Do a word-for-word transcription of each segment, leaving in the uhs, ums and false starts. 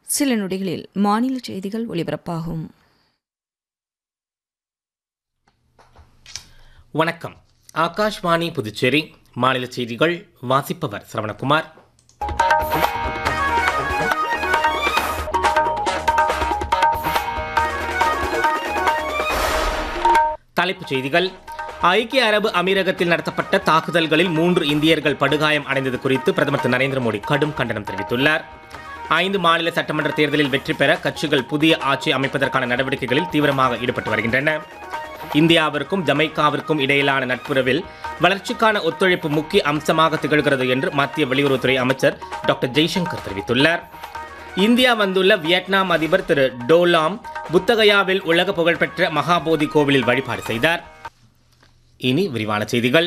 சில நொடிகளில் மாநில செய்திகள் ஒலிபரப்பாகும். வணக்கம். ஆகாஷ்வாணி புதுச்சேரி மாநில செய்திகள் வாசிப்பவர் சரவணகுமார். தலைப்புச் செய்திகள். ஐக்கிய அரபு அமீரகத்தில் நடத்தப்பட்ட தாக்குதல்களில் மூன்று இந்தியர்கள் படுகாயம் அடைந்தது குறித்து பிரதமர் திரு நரேந்திர மோடி கடும் கண்டனம் தெரிவித்துள்ளார். ஐந்து மாநில சட்டமன்ற தேர்தலில் வெற்றி பெற கட்சிகள் புதிய ஆட்சி அமைப்பதற்கான நடவடிக்கைகளில் தீவிரமாக ஈடுபட்டு வருகின்றன. இந்தியாவிற்கும் ஜமைக்காவிற்கும் இடையிலான நட்புறவில் வளர்ச்சிக்கான ஒத்துழைப்பு முக்கிய அம்சமாக திகழ்கிறது என்று மத்திய வெளியுறவுத்துறை அமைச்சர் டாக்டர் ஜெய்சங்கர் தெரிவித்துள்ளார். இந்தியா வந்துள்ள வியட்நாம் அதிபர் திரு டோலாம் புத்தகயாவில் உலக புகழ்பெற்ற மகாபோதி கோவிலில் வழிபாடு செய்தார். இனி விரிவான செய்திகள்.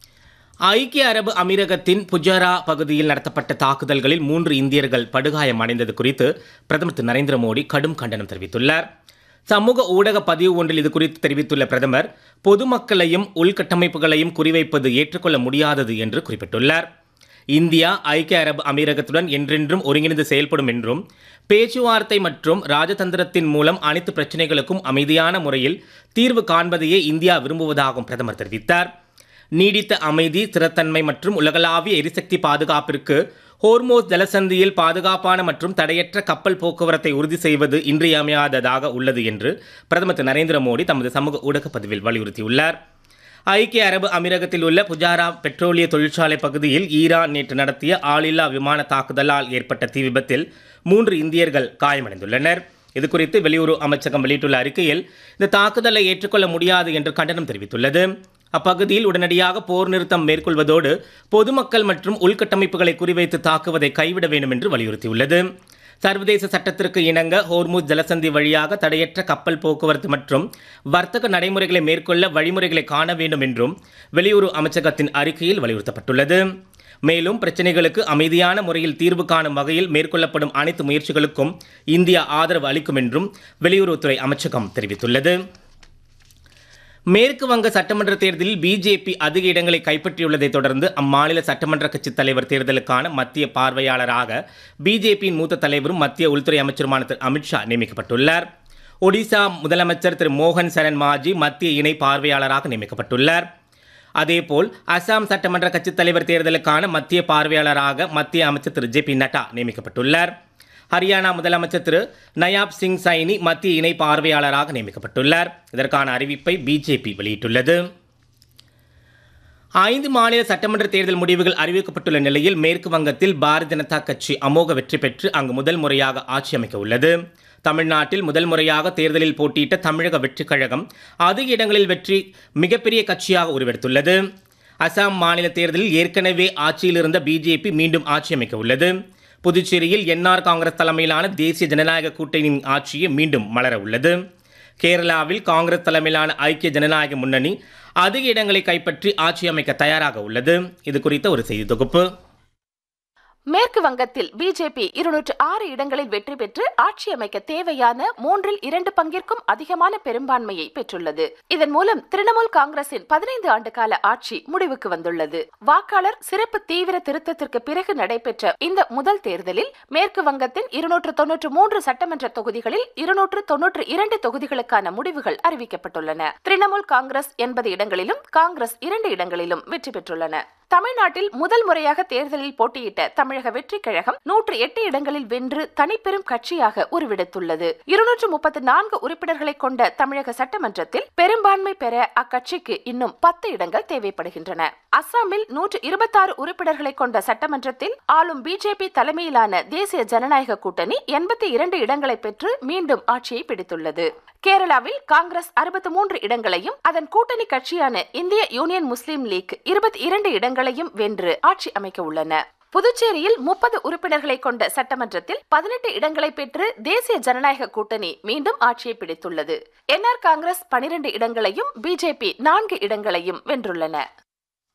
ஐக்கிய அரபு அமீரகத்தின் புஜரா பகுதியில் நடத்தப்பட்ட தாக்குதல்களில் மூன்று இந்தியர்கள் படுகாயம் அடைந்தது குறித்து பிரதமர் திரு நரேந்திர மோடி கடும் கண்டனம் தெரிவித்துள்ளார். சமூக ஊடக பதிவு ஒன்றில் இது குறித்து தெரிவித்துள்ள பிரதமர், பொதுமக்களையும் உள்கட்டமைப்புகளையும் குறிவைப்பது ஏற்றுக்கொள்ள முடியாதது என்று குறிப்பிட்டுள்ளார். இந்தியா ஐக்கிய அரபு அமீரகத்துடன் என்றென்றும் ஒருங்கிணைந்து செயல்படும் என்றும், பேச்சுவார்த்தை மற்றும் ராஜதந்திரத்தின் மூலம் அனைத்து பிரச்சினைகளுக்கும் அமைதியான முறையில் தீர்வு காண்பதையே இந்தியா விரும்புவதாகவும் பிரதமர் தெரிவித்தார். நீடித்த அமைதி, ஸ்திரத்தன்மை மற்றும் உலகளாவிய எரிசக்தி பாதுகாப்பிற்கு ஹோர்மோஸ் ஜலசந்தியில் பாதுகாப்பான மற்றும் தடையற்ற கப்பல் போக்குவரத்தை உறுதி செய்வது இன்றியமையாததாக உள்ளது என்று பிரதமர் திரு நரேந்திர மோடி தமது சமூக ஊடக பதிவில் வலியுறுத்தியுள்ளார். ஐக்கிய அரபு அமீரகத்தில் உள்ள புஜாரா பெட்ரோலிய தொழிற்சாலை பகுதியில் ஈரான் நேற்று நடத்திய ஆளில்லா விமான தாக்குதலால் ஏற்பட்ட தீ விபத்தில் மூன்று இந்தியர்கள் காயமடைந்துள்ளனர். இதுகுறித்து வெளியுறவு அமைச்சகம் வெளியிட்டுள்ள அறிக்கையில், இந்த தாக்குதலை ஏற்றுக்கொள்ள முடியாது என்று கண்டனம் தெரிவித்துள்ளது. அப்பகுதியில் உடனடியாக போர் நிறுத்தம் மேற்கொள்வதோடு பொதுமக்கள் மற்றும் உள்கட்டமைப்புகளை குறிவைத்து தாக்குவதை கைவிட வேண்டும் என்று வலியுறுத்தியுள்ளது. சர்வதேச சட்டத்திற்கு இணங்க ஹோர்முஸ் ஜலசந்தி வழியாக தடையற்ற கப்பல் போக்குவரத்து மற்றும் வர்த்தக நடைமுறைகளை மேற்கொள்ள வழிமுறைகளை காண வேண்டும் என்றும் வெளியுறவு அமைச்சகத்தின் அறிக்கையில் வலியுறுத்தப்பட்டுள்ளது. மேலும் பிரச்சினைகளுக்கு அமைதியான முறையில் தீர்வு காணும் வகையில் மேற்கொள்ளப்படும் அனைத்து முயற்சிகளுக்கும் இந்தியா ஆதரவு அளிக்கும் என்றும் வெளியுறவுத்துறை அமைச்சகம் தெரிவித்துள்ளது. மேற்கு வங்க சட்டமன்ற தேர்தலில் பிஜேபி அதிக இடங்களை கைப்பற்றியுள்ளதை தொடர்ந்து அம்மாநில சட்டமன்ற கட்சித் தலைவர் தேர்தலுக்கான மத்திய பார்வையாளராக பிஜேபியின் மூத்த தலைவரும் மத்திய உள்துறை அமைச்சருமான திரு அமித்ஷா நியமிக்கப்பட்டுள்ளார். ஒடிசா முதலமைச்சர் திரு மோகன் சரண் மாஜி மத்திய இணை பார்வையாளராக நியமிக்கப்பட்டுள்ளார். அதேபோல் அசாம் சட்டமன்ற கட்சித் தலைவர் தேர்தலுக்கான மத்திய பார்வையாளராக மத்திய அமைச்சர் திரு ஜே பி நட்டா நியமிக்கப்பட்டுள்ளார். ஹரியானா முதலமைச்சர் திரு நயாப் சிங் சைனி மத்திய இணை பார்வையாளராக நியமிக்கப்பட்டுள்ளார். இதற்கான அறிவிப்பை பிஜேபி வெளியிட்டுள்ளது. ஐந்து மாநில சட்டமன்ற தேர்தல் முடிவுகள் அறிவிக்கப்பட்டுள்ள நிலையில் மேற்கு வங்கத்தில் பாரதிய ஜனதா கட்சி அமோக வெற்றி பெற்று அங்கு முதல் முறையாக ஆட்சி அமைக்க உள்ளது. தமிழ்நாட்டில் முதல் முறையாக தேர்தலில் போட்டியிட்ட தமிழக வெற்றிக் கழகம் அதிக இடங்களில் வெற்றி மிகப்பெரிய கட்சியாக உருவெடுத்துள்ளது. அசாம் மாநில தேர்தலில் ஏற்கனவே ஆட்சியில் இருந்த பிஜேபி மீண்டும் ஆட்சி அமைக்க உள்ளது. புதுச்சேரியில் என்ஆர் காங்கிரஸ் தலைமையிலான தேசிய ஜனநாயக கூட்டணியின் ஆட்சியை மீண்டும் மலர உள்ளது. கேரளாவில் காங்கிரஸ் தலைமையிலான ஐக்கிய ஜனநாயக முன்னணி அதிக இடங்களை கைப்பற்றி ஆட்சி அமைக்க தயாராக உள்ளது. இது குறித்த ஒரு செய்தி தொகுப்பு. மேற்கு வங்கத்தில் பிஜேபி இருநூற்று ஆறு இடங்களில் வெற்றி பெற்று ஆட்சி அமைக்க தேவையான மூன்றில் இரண்டு பங்கிற்கும் அதிகமான பெரும்பான்மையை பெற்றுள்ளது. இதன் மூலம் திரிணாமுல் காங்கிரசின் பதினைந்து ஆண்டு கால ஆட்சி முடிவுக்கு வந்துள்ளது. வாக்காளர் சிறப்பு தீவிர திருத்தத்திற்கு பிறகு நடைபெற்ற இந்த முதல் தேர்தலில் மேற்கு வங்கத்தின் இருநூற்று தொன்னூற்று மூன்று சட்டமன்ற தொகுதிகளில் இருநூற்று தொன்னூற்று இரண்டு தொகுதிகளுக்கான முடிவுகள் அறிவிக்கப்பட்டுள்ளன. திரிணாமுல் காங்கிரஸ் எண்பது இடங்களிலும் காங்கிரஸ் இரண்டு இடங்களிலும் வெற்றி பெற்றுள்ளன. தமிழ்நாட்டில் முதல் முறையாக தேர்தலில் போட்டியிட்ட தமிழக வெற்றிக் கழகம் நூற்று எட்டு இடங்களில் வென்று தனிப்பெரும் கட்சியாக உருவெடுத்துள்ளது. இருநூற்று முப்பத்தி நான்கு உறுப்பினர்களை கொண்ட தமிழக சட்டமன்றத்தில் பெரும்பான்மை பெற அக்கட்சிக்கு இன்னும் பத்து இடங்கள் தேவைப்படுகின்றன. அசாமில் நூற்று இருபத்தி ஆறு உறுப்பினர்களை கொண்ட சட்டமன்றத்தில் ஆளும் பிஜேபி தலைமையிலான தேசிய ஜனநாயக கூட்டணி எண்பத்தி இரண்டு இடங்களை பெற்று மீண்டும் ஆட்சியை பிடித்துள்ளது. கேரளாவில் காங்கிரஸ் அறுபத்தி மூன்று இடங்களையும் அதன் கூட்டணி கட்சியான இந்திய யூனியன் முஸ்லீம் லீக் இருபத்தி இரண்டு இடங்களையும் வென்று ஆட்சி அமைக்க உள்ளன. புதுச்சேரியில் முப்பது உறுப்பினர்களை கொண்ட சட்டமன்றத்தில் பதினெட்டு இடங்களை பெற்று தேசிய ஜனநாயக கூட்டணி மீண்டும் ஆட்சியை பிடித்துள்ளது. என்ஆர் காங்கிரஸ் பனிரெண்டு இடங்களையும் பிஜேபி நான்கு இடங்களையும் வென்றுள்ளன.